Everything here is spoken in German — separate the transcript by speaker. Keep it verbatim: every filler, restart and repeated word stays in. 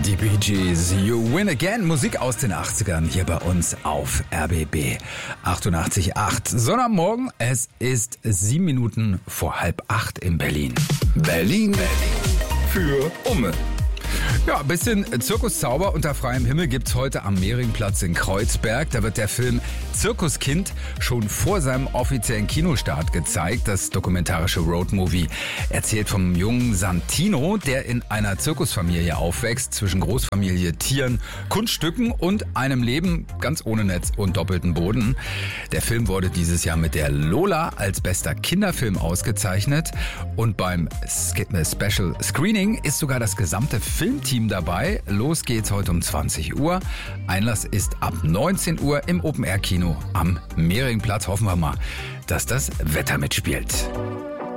Speaker 1: Die Bee Gees, You Win Again, Musik aus den achtzigern hier bei uns auf R B B achtundachtzig Komma acht. Sonntagmorgen, es ist sieben Minuten vor halb acht in Berlin.
Speaker 2: Berlin, Berlin für Umme.
Speaker 1: Ja, ein bisschen Zirkuszauber unter freiem Himmel gibt's heute am Mehringplatz in Kreuzberg. Da wird der Film Zirkuskind schon vor seinem offiziellen Kinostart gezeigt. Das dokumentarische Roadmovie erzählt vom jungen Santino, der in einer Zirkusfamilie aufwächst, zwischen Großfamilie, Tieren, Kunststücken und einem Leben ganz ohne Netz und doppelten Boden. Der Film wurde dieses Jahr mit der Lola als bester Kinderfilm ausgezeichnet. Und beim Special Screening ist sogar das gesamte Filmteam dabei. Los geht's heute um zwanzig Uhr. Einlass ist ab neunzehn Uhr im Open-Air-Kino am Mehringplatz. Hoffen wir mal, dass das Wetter mitspielt.